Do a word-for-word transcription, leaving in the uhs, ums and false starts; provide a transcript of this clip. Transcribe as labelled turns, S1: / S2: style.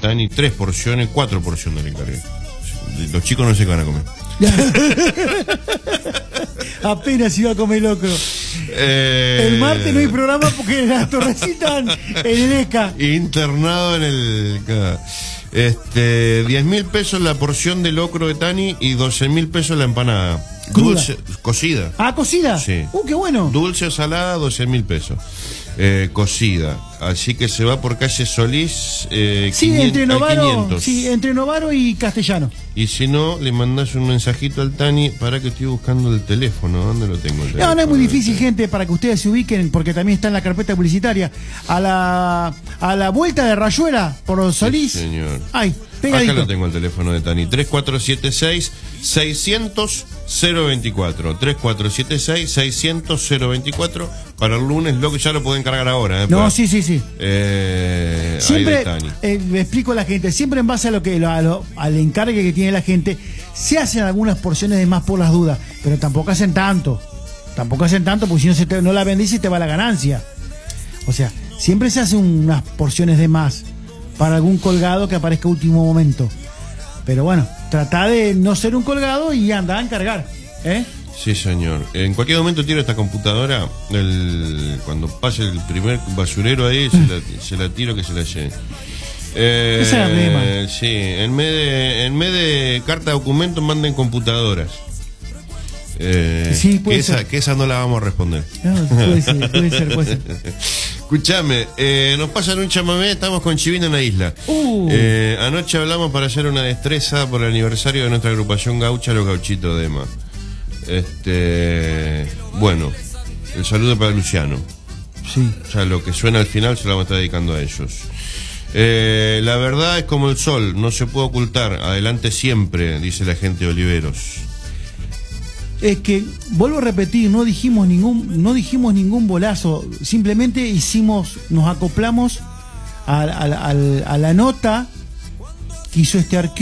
S1: Tani, tres porciones, cuatro porciones le encargué. Los chicos no sé qué van a comer.
S2: Apenas iba a comer locro.
S1: Eh...
S2: El martes no hay programa porque las torrecitas en el E C A.
S1: Internado en el... Este, diez mil pesos la porción de locro de Tani y doce mil pesos la empanada.
S2: ¿Cruda?
S1: Dulce, cocida.
S2: Ah, cocida.
S1: Sí.
S2: Uh, qué bueno.
S1: Dulce o salada, doce mil pesos. Eh, cocida. Así que se va por calle Solís. Eh,
S2: Sí,
S1: quinientos,
S2: entre Novaro,
S1: quinientos.
S2: sí, entre Novaro y Castellano.
S1: Y si no, le mandás un mensajito al Tani. Para que estoy buscando el teléfono. ¿Dónde lo tengo el teléfono?
S2: No, no es muy difícil, gente, para que ustedes se ubiquen, porque también está en la carpeta publicitaria. A la a la vuelta de Rayuela, por Solís.
S1: Sí, señor.
S2: Ay, pegadito.
S1: Acá lo tengo el teléfono de Tani. tres cuatro siete seis, seiscientos, cero veinticuatro. tres cuatro siete seis, seiscientos, cero veinticuatro. Para el lunes, lo que ya lo pueden cargar ahora. ¿eh?
S2: No,
S1: Para,
S2: sí, sí, sí.
S1: Eh,
S2: Siempre,
S1: ahí de Tani.
S2: eh, le explico a la gente, siempre en base a lo que a lo, al encargue que tiene la gente, se hacen algunas porciones de más por las dudas, pero tampoco hacen tanto. Tampoco hacen tanto, porque si no, se te, no la vendís y te va la ganancia. O sea, siempre se hacen unas porciones de más para algún colgado que aparezca a último momento. Pero bueno, trata de no ser un colgado y anda a encargar, ¿eh?
S1: Sí, señor. En cualquier momento tiro esta computadora. El, cuando pase el primer basurero ahí, se la, se la tiro que se la lleve. Eh,
S2: Esa es la tema.
S1: Sí, en vez de, en vez de carta de documento, manden computadoras. Eh,
S2: Sí, puede
S1: que, esa,
S2: ser.
S1: que esa no la vamos a responder.
S2: No, puede ser, puede ser, puede ser.
S1: Escuchame, eh, nos pasan un chamamé, estamos con Chivino en la isla.
S2: Uh.
S1: Eh, anoche hablamos para hacer una destreza por el aniversario de nuestra agrupación gaucha, Los Gauchitos de Ema. Este, bueno, el saludo para Luciano.
S2: Sí.
S1: O sea, lo que suena al final se lo vamos a estar dedicando a ellos. Eh, la verdad es como el sol, no se puede ocultar. Adelante siempre, dice la gente de Oliveros.
S2: Es que, vuelvo a repetir, no dijimos ningún, no dijimos ningún bolazo, simplemente hicimos, nos acoplamos a, a, a, a la nota que hizo este arquero.